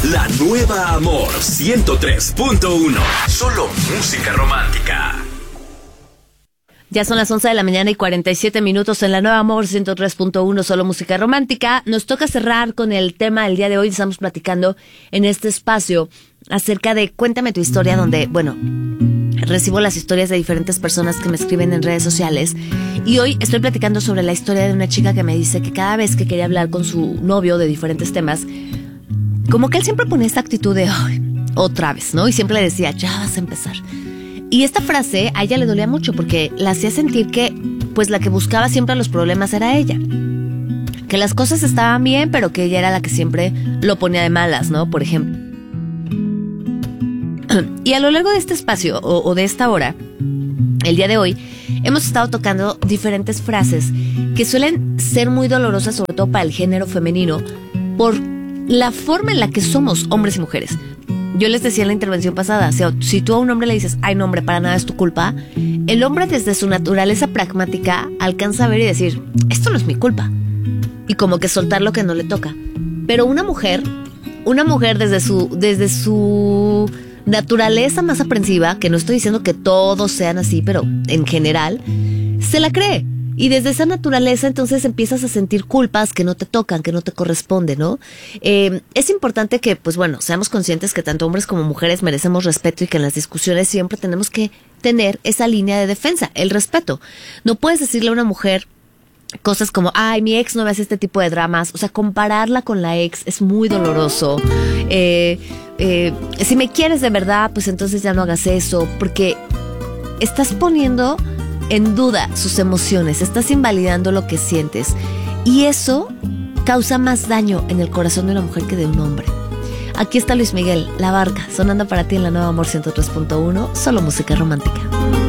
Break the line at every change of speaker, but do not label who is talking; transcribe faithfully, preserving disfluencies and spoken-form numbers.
La nueva Amor ciento tres punto uno. Solo música romántica.
Ya son las once de la mañana y cuarenta y siete minutos en la nueva Amor ciento tres punto uno, solo música romántica. Nos toca cerrar con el tema del día de hoy. Estamos platicando en este espacio acerca de Cuéntame tu historia, donde, bueno, recibo las historias de diferentes personas que me escriben en redes sociales. Y hoy estoy platicando sobre la historia de una chica que me dice que cada vez que quería hablar con su novio de diferentes temas, como que él siempre ponía esta actitud de "Ay, otra vez", ¿no? Y siempre le decía, ya vas a empezar. Y esta frase a ella le dolía mucho porque la hacía sentir que, pues, la que buscaba siempre los problemas era ella. Que las cosas estaban bien, pero que ella era la que siempre lo ponía de malas, ¿no? Por ejemplo. Y a lo largo de este espacio, o, o de esta hora, el día de hoy, hemos estado tocando diferentes frases que suelen ser muy dolorosas, sobre todo para el género femenino, por la forma en la que somos hombres y mujeres. Yo les decía en la intervención pasada, o sea, si tú a un hombre le dices, ay no hombre, para nada es tu culpa, el hombre desde su naturaleza pragmática alcanza a ver y decir, esto no es mi culpa, y como que soltar lo que no le toca. Pero una mujer, una mujer desde su, desde su naturaleza más aprensiva, que no estoy diciendo que todos sean así, pero en general, se la cree. Y desde esa naturaleza entonces empiezas a sentir culpas que no te tocan, que no te corresponden, ¿no? Eh, es importante que, pues bueno, seamos conscientes que tanto hombres como mujeres merecemos respeto y que en las discusiones siempre tenemos que tener esa línea de defensa, el respeto. No puedes decirle a una mujer cosas como, ay, mi ex no me hace este tipo de dramas. O sea, compararla con la ex es muy doloroso. Eh, eh, si me quieres de verdad, pues entonces ya no hagas eso, porque estás poniendo en duda sus emociones, estás invalidando lo que sientes, y eso causa más daño en el corazón de una mujer que de un hombre. Aquí está Luis Miguel, La Barca, sonando para ti en la nueva Amor ciento tres punto uno, solo música romántica.